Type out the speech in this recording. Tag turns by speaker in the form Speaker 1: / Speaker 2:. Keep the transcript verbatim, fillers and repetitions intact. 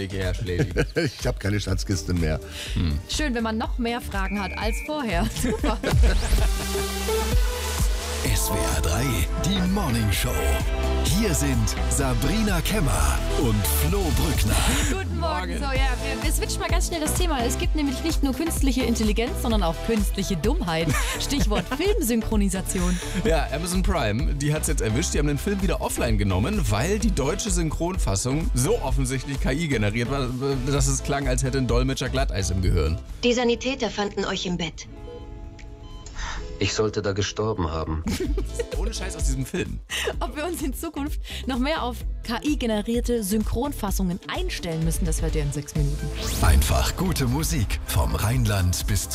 Speaker 1: Weg hierher, Schlädi.
Speaker 2: Ich habe keine Schatzkiste mehr.
Speaker 3: Hm. Schön, wenn man noch mehr Fragen hat als vorher. Super.
Speaker 4: S W R drei, die Morning Show. Hier sind Sabrina Kemmer und Flo Brückner.
Speaker 3: Guten Morgen. So, ja, wir, wir switchen mal ganz schnell das Thema. Es gibt nämlich nicht nur künstliche Intelligenz, sondern auch künstliche Dummheit. Stichwort Filmsynchronisation.
Speaker 1: Ja, Amazon Prime, die hat es jetzt erwischt. Die haben den Film wieder offline genommen, weil die deutsche Synchronfassung so offensichtlich K I generiert war, dass es klang, als hätte ein Dolmetscher Glatteis im Gehirn.
Speaker 5: Die Sanitäter fanden euch im Bett.
Speaker 6: Ich sollte da gestorben haben.
Speaker 1: Ohne Scheiß aus diesem Film.
Speaker 3: Ob wir uns in Zukunft noch mehr auf K I-generierte Synchronfassungen einstellen müssen, das hört ihr in sechs Minuten.
Speaker 4: Einfach gute Musik vom Rheinland bis